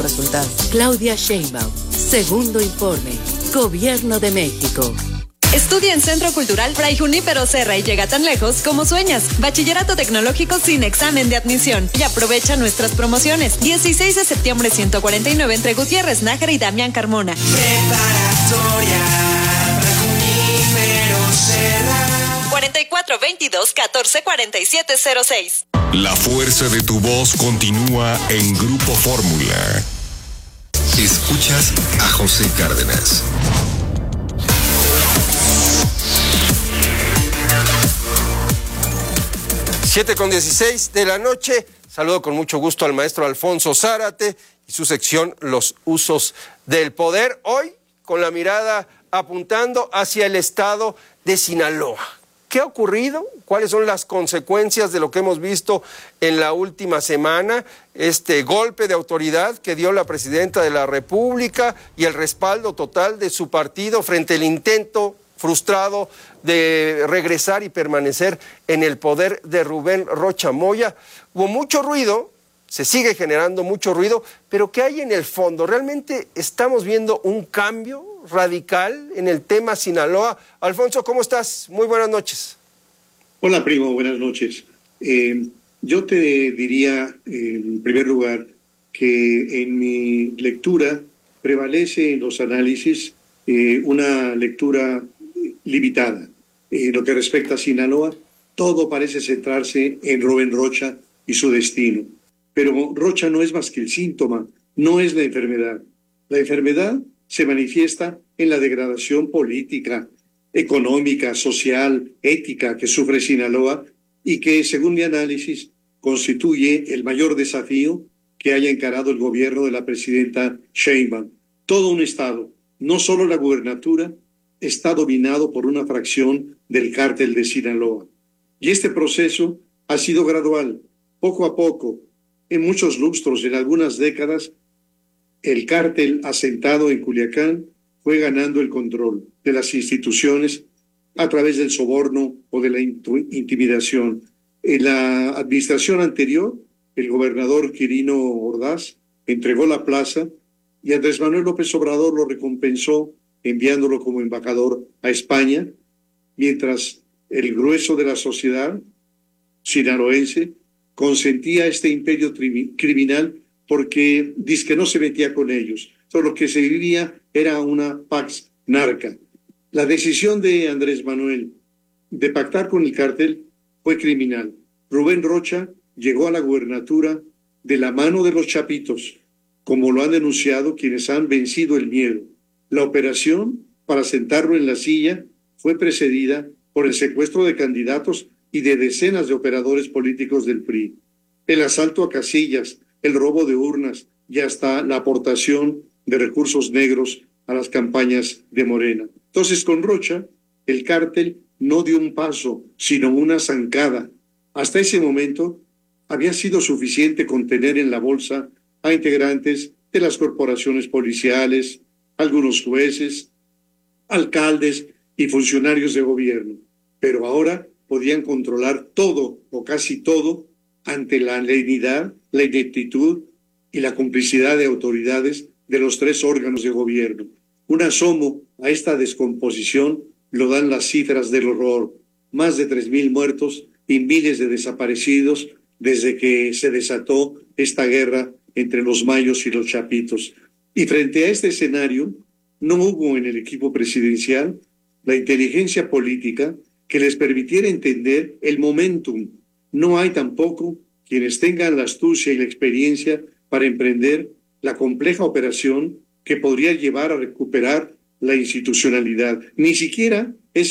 Resultados. Claudia Sheinbaum, segundo informe. Gobierno de México. Estudia en Centro Cultural Fray Junípero Serra y llega tan lejos como sueñas. Bachillerato tecnológico sin examen de admisión. Y aprovecha nuestras promociones. 16 de septiembre 149 entre Gutiérrez, Nájera y Damián Carmona. Preparatoria Fray Junípero Serra. 4422-144706. La fuerza de tu voz continúa en Grupo Fórmula. Escuchas a José Cárdenas. Siete con 16 de la noche. Saludo con mucho gusto al maestro Alfonso Zárate y su sección Los usos del poder. Hoy con la mirada apuntando hacia el estado de Sinaloa. ¿Qué ha ocurrido? ¿Cuáles son las consecuencias de lo que hemos visto en la última semana? Este golpe de autoridad que dio la presidenta de la República y el respaldo total de su partido frente al intento frustrado de regresar y permanecer en el poder de Rubén Rocha Moya. Hubo mucho ruido, se sigue generando mucho ruido, pero ¿qué hay en el fondo? ¿Realmente estamos viendo un cambio radical en el tema Sinaloa? Alfonso, ¿cómo estás? Muy buenas noches. Hola, primo, buenas noches. Yo te diría, en primer lugar, que en mi lectura prevalece en los análisis una lectura limitada. Lo que respecta a Sinaloa, todo parece centrarse en Rubén Rocha y su destino. Pero Rocha no es más que el síntoma, no es la enfermedad. La enfermedad se manifiesta en la degradación política, económica, social, ética que sufre Sinaloa y que, según mi análisis, constituye el mayor desafío que haya encarado el gobierno de la presidenta Sheinbaum. Todo un estado, no solo la gubernatura, está dominado por una fracción del cártel de Sinaloa. Y este proceso ha sido gradual, poco a poco, en muchos lustros, en algunas décadas. El cártel asentado en Culiacán fue ganando el control de las instituciones a través del soborno o de la intimidación. En la administración anterior, el gobernador Quirino Ordaz entregó la plaza y Andrés Manuel López Obrador lo recompensó enviándolo como embajador a España, mientras el grueso de la sociedad sinaloense consentía este imperio criminal porque dizque no se metía con ellos. Todo lo que se vivía era una pax narca. La decisión de Andrés Manuel de pactar con el cártel fue criminal. Rubén Rocha llegó a la gubernatura de la mano de los chapitos, como lo han denunciado quienes han vencido el miedo. La operación para sentarlo en la silla fue precedida por el secuestro de candidatos y de decenas de operadores políticos del PRI, el asalto a casillas, el robo de urnas y hasta la aportación de recursos negros a las campañas de Morena. Entonces, con Rocha, el cártel no dio un paso, sino una zancada. Hasta ese momento, había sido suficiente con tener en la bolsa a integrantes de las corporaciones policiales, algunos jueces, alcaldes y funcionarios de gobierno. Pero ahora podían controlar todo o casi todo ante la lenidad, la ineptitud y la complicidad de autoridades de los tres órganos de gobierno. Un asomo a esta descomposición lo dan las cifras del horror. Más de 3,000 muertos y miles de desaparecidos desde que se desató esta guerra entre los mayos y los chapitos. Y frente a este escenario, no hubo en el equipo presidencial la inteligencia política que les permitiera entender el momentum. No hay tampoco quienes tengan la astucia y la experiencia para emprender la compleja operación que podría llevar a recuperar la institucionalidad. Ni siquiera